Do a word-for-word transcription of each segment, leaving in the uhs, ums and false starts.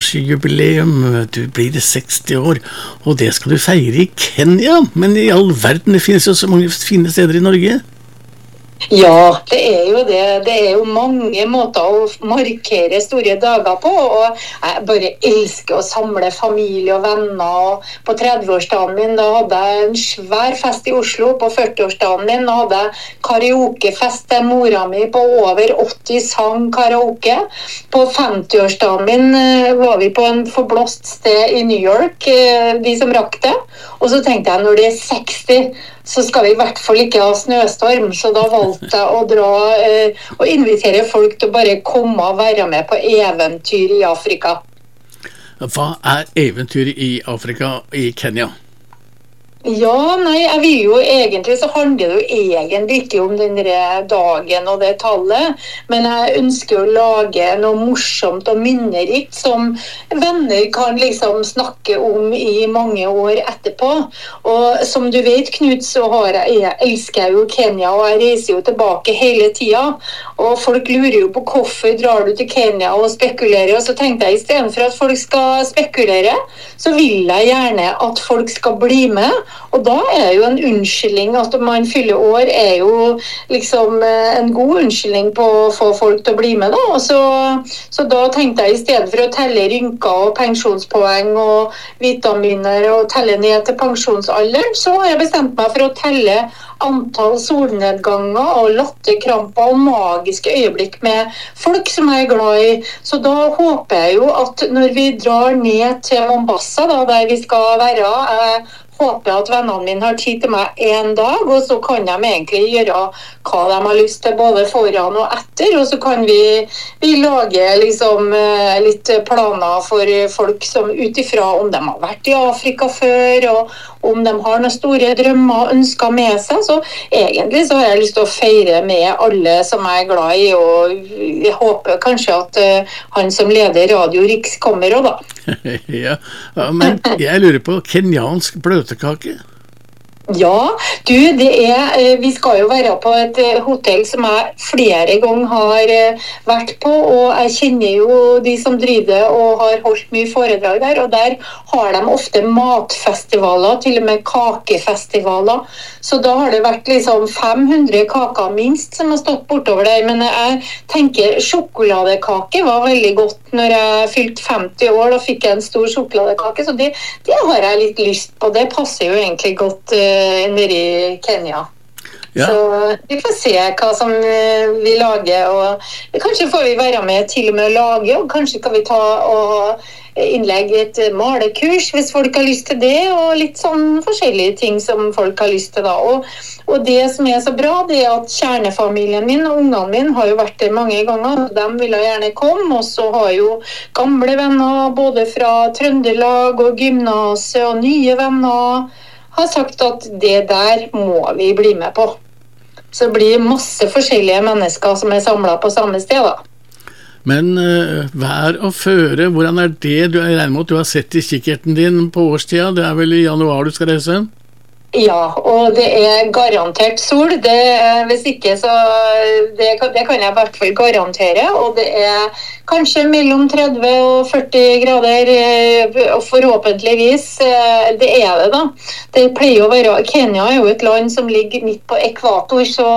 seksti-årsjubileum, du blir seksti år, og det skal du feire i Kenya, men i all verden, det finnes jo så mange fine steder i Norge. Ja, det er jo det. Det er jo mange måter å markere store dager på, og jeg bare elsker å samle familie og venner. Og på trettiårsdagen min, da hadde jeg en svær fest i Oslo. På førtiårsdagen min, da hadde jeg karaokefest til mora mi på over åtti sang karaoke. På femtiårsdagen min var vi på en forblåst sted i New York, de som rakk det. Og så tenkte jeg, når det er seksti, så skal vi i hvert fall ikke ha snøstorm, så da valgte jeg å dra eh, og invitere folk til å bare komme og være med på eventyr i Afrika. Hva er eventyr i Afrika, i Kenya? Ja, nei, jeg vil jo egentlig, så handler det jo egentlig ikke om den dagen og det tallet, men jeg ønsker å lage noe morsomt og minnerikt som venner kan liksom snakke om i mange år etterpå. Og som du vet, Knut, så har jeg, jeg elsker jo Kenya, og jeg reiser jo tilbake hele tiden, og folk lurer jo på hvorfor drar du til Kenya og spekulerer, og så tenkte jeg, i stedet for at folk skal spekulere, så vil jeg gjerne at folk skal bli med. Og da er jo en unnskyldning, at man fyller år er jo liksom en god unnskyldning på å få folk til å bli med da. Og så, så da tenkte jeg, i stedet for å telle rynker og pensjonspoeng og vitaminer og telle ned til pensjonsalderen, så har jeg bestemt meg for å telle antall solnedganger og latterkramper og magiske øyeblikk med folk som jeg er glad i. Så da håper jeg jo at når vi drar ned til Mombasa, da, der vi skal være, jeg håper at vennene mine har tid til meg en dag, og så kan de egentlig gjøre hva de har lyst til, både foran og etter, og så kan vi, vi lage liksom litt planer for folk som utifra om de har vært i Afrika før, og om de har noen store drømmer og ønsker med seg. Så egentlig så har jeg lyst til å feire med alle som jeg er glad i, og jeg håper kanskje at uh, han som leder Radio Riks kommer også da. Ja, men jeg lurer på kenyansk bløtkake. Ja, du, det er, vi skal jo være på et hotell som jeg flere ganger har vært på, og jeg kjenner jo de som driver det og har holdt mye foredrag der, og der har de ofte matfestivaler, til og med kakefestivaler, så da har det vært liksom fem hundre kaker minst som har stått bortover der, men jeg tenker sjokoladekake var veldig godt når jeg fylte femti år, da fikk jeg en stor sjokoladekake, så det, det har jeg litt lyst på, det passer jo egentlig godt nede i Kenya. Ja. Så vi får se hva som vi lager, og kanskje får vi være med til og med å lage, og kanskje kan vi ta og innlegge et malekurs hvis folk har lyst til det, og litt sånn forskjellige ting som folk har lyst til da. Og, og det som er så bra, det er at kjernefamilien min og ungene mine har jo vært der mange ganger, de vil gjerne komme, og så har jo gamle venner både fra Trøndelag og gymnaset og nye venner har sagt at det der må vi bli med på. Så det blir masse forskjellige mennesker som er samlet på samme sted da. Men uh, vær og føre, hvordan er det? Du er regnet med at du har sett i kikkerten din på årstida, det er vel i januar du skal reise? Ja, og det er garantert sol, det, hvis ikke så det, det kan jeg i hvert fall garantere, og det er kanskje mellom tretti og førti grader, og forhåpentligvis, det er det da. Det pleier å være, Kenya er jo et land som ligger midt på ekvator, så,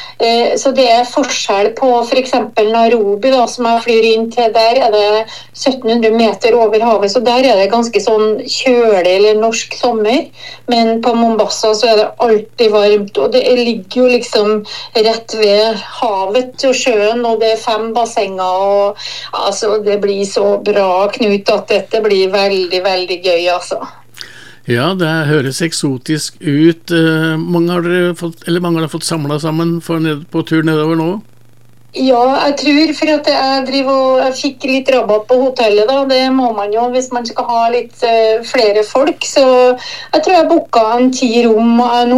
så det er forskjell på for eksempel Nairobi da, som jeg flyr inn til, der er det sytten hundre meter over havet, så der er det ganske sånn kjølig eller norsk sommer, men på Mombasa så er det alltid varmt, og det ligger jo liksom rett ved havet og sjøen, og det er fem bassenger, og altså, det blir så bra, Knut, at dette blir veldig, veldig gøy, altså. Ja, det høres eksotisk ut. Mange har dere fått, eller mange har fått samlet sammen for ned, på tur nedover nå? Ja, jeg tror, for at jeg driver og jeg fikk litt rabatt på hotellet da, det må man jo hvis man skal ha litt uh, flere folk, så jeg tror jeg booket en ti rom nå,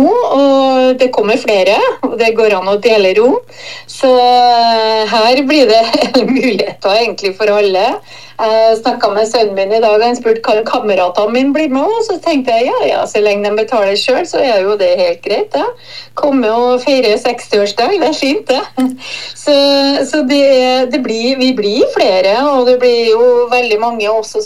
og det kommer flere, og det går an å dele rom, så uh, her blir det muligheter egentlig for alle. Jeg snakket med sønnen min i dag, han spurte hva kameratene mine blir med, og så tenkte jeg, ja, ja, så lenge de betaler selv, så er jo det helt greit, ja. Komme og feire seksti-årsdag, det er fint, det. Så, så det, det blir, vi blir flere, og det blir jo veldig mange også